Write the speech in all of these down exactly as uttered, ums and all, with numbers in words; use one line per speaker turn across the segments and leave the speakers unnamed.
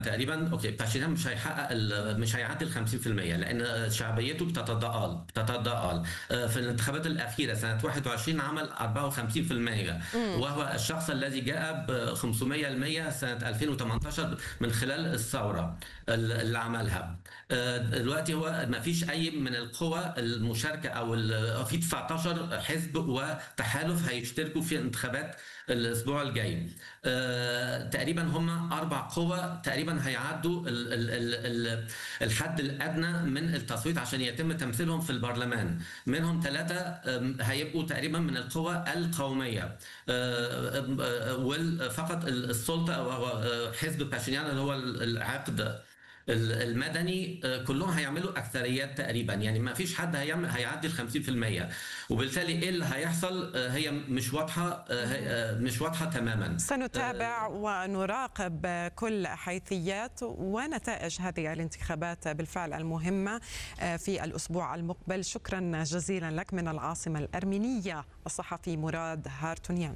تقريبا اوكي باشينيان مش هيحقق ال- مش هيعدي ال خمسين في المية لان شعبيته بتتضاءل بتتضاءل آه، في الانتخابات الاخيره سنه واحد وعشرين عمل أربعة وخمسين في المية،
امم
وهو الشخص الذي جاء ب خمسمية بالمية سنه ألفين وتمنتاشر من خلال الثوره ال- اللي عملها. آه، دلوقتي هو ما فيش اي من القوى المشاركه او ال- في تسعتاشر حزب وتحالف هيشتركوا في انتخابات الاسبوع الجاي. آه، تقريبا هم اربع قوى تقريبا هيعدوا ال- ال- ال- ال- الحد الادنى من التصويت عشان يتم تمثيلهم في البرلمان. منهم ثلاثه هيبقوا تقريبا من القوى القوميه. آه، آه، وفقط السلطه او أو حزب باشينيان اللي هو العقد المدني آه، كلهم هيعملوا اكثريات تقريبا، يعني ما فيش حد هيعمل هيعدي ال خمسين في المية. وبالتالي ايه اللي هيحصل آه، هي مش واضحه، آه، هي- آه، مش واضحه تماما.
سنتابع ونراقب كل حيثيات ونتائج هذه الانتخابات بالفعل المهمة في الأسبوع المقبل. شكرا جزيلا لك من العاصمة الأرمينية الصحفي مراد هارتونيان.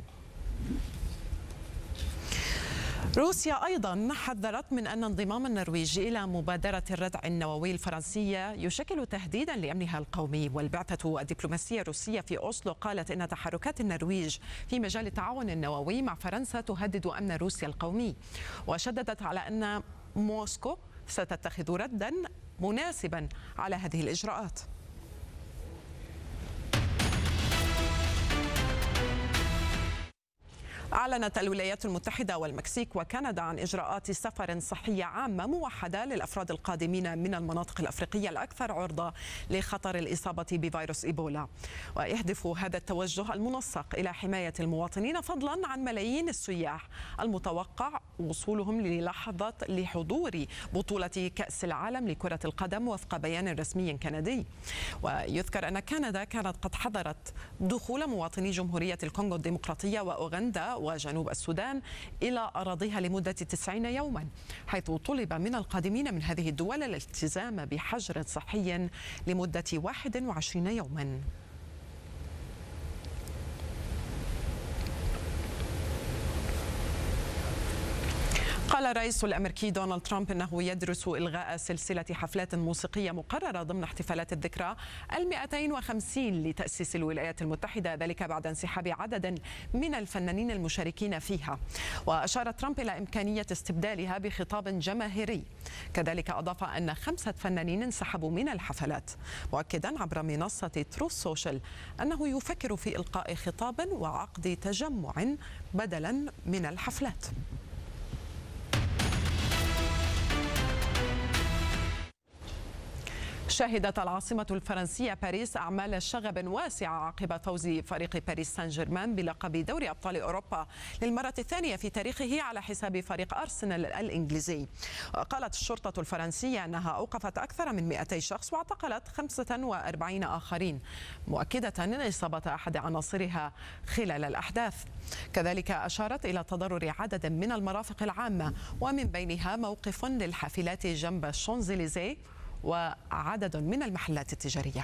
روسيا أيضا حذرت من أن انضمام النرويج إلى مبادرة الردع النووي الفرنسية يشكل تهديدا لأمنها القومي. والبعثة الدبلوماسية الروسية في أوسلو قالت إن تحركات النرويج في مجال التعاون النووي مع فرنسا تهدد أمن روسيا القومي، وشددت على أن موسكو ستتخذ ردا مناسبا على هذه الإجراءات. أعلنت الولايات المتحدة والمكسيك وكندا عن إجراءات سفر صحية عامة موحدة للأفراد القادمين من المناطق الأفريقية الأكثر عرضة لخطر الإصابة بفيروس إيبولا. ويهدف هذا التوجه المنسق إلى حماية المواطنين فضلا عن ملايين السياح المتوقع وصولهم للحظة لحضور بطولة كأس العالم لكرة القدم وفق بيان رسمي كندي. ويذكر أن كندا كانت قد حظرت دخول مواطني جمهورية الكونغو الديمقراطية وأوغندا وجنوب السودان إلى أراضيها لمدة تسعين يوما، حيث طلب من القادمين من هذه الدول الالتزام بحجر صحي لمدة واحد وعشرين يوما. قال الرئيس الأمريكي دونالد ترامب أنه يدرس إلغاء سلسلة حفلات موسيقية مقررة ضمن احتفالات الذكرى المئتين وخمسين لتأسيس الولايات المتحدة، ذلك بعد انسحاب عدد من الفنانين المشاركين فيها. وأشار ترامب إلى إمكانية استبدالها بخطاب جماهيري. كذلك أضاف أن خمسة فنانين انسحبوا من الحفلات، مؤكدا عبر منصة تروث سوشيال أنه يفكر في إلقاء خطاب وعقد تجمع بدلا من الحفلات. شهدت العاصمة الفرنسية باريس أعمال شغب واسعة عقب فوز فريق باريس سان جيرمان بلقب دوري أبطال أوروبا للمرة الثانية في تاريخه على حساب فريق أرسنال الإنجليزي. قالت الشرطة الفرنسية أنها أوقفت أكثر من مئتي شخص واعتقلت خمسة وأربعين آخرين، مؤكدة إصابة أحد عناصرها خلال الأحداث. كذلك أشارت إلى تضرر عدد من المرافق العامة ومن بينها موقف للحافلات جنب الشانزليزيه وعدد من المحلات التجارية.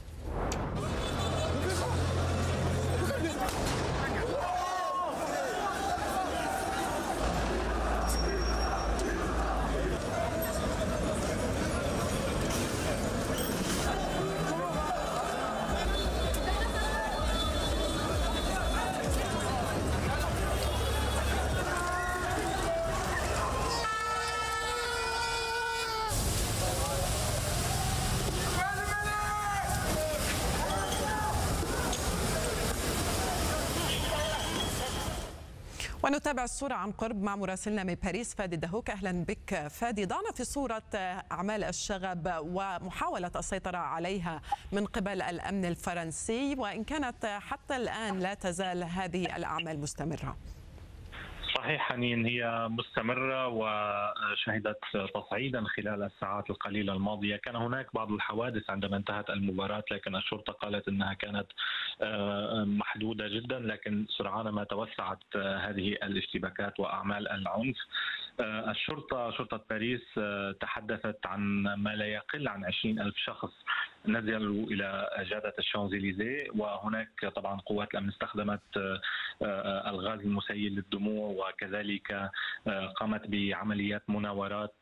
ونتابع الصورة عن قرب مع مراسلنا من باريس فادي دهوك. أهلا بك فادي. ضعنا في صورة أعمال الشغب ومحاولة السيطرة عليها من قبل الأمن الفرنسي، وإن كانت حتى الآن لا تزال هذه الأعمال مستمرة.
صحيح حنين، هي مستمرة وشهدت تصعيدا خلال الساعات القليلة الماضية. كان هناك بعض الحوادث عندما انتهت المباراة، لكن الشرطة قالت أنها كانت محدودة جدا، لكن سرعان ما توسعت هذه الاشتباكات وأعمال العنف. الشرطة شرطة باريس تحدثت عن ما لا يقل عن عشرين ألف شخص نزلوا إلى جادة الشانزليزيه، وهناك طبعا قوات الأمن استخدمت الغاز المسيل للدموع، وكذلك قامت بعمليات مناورات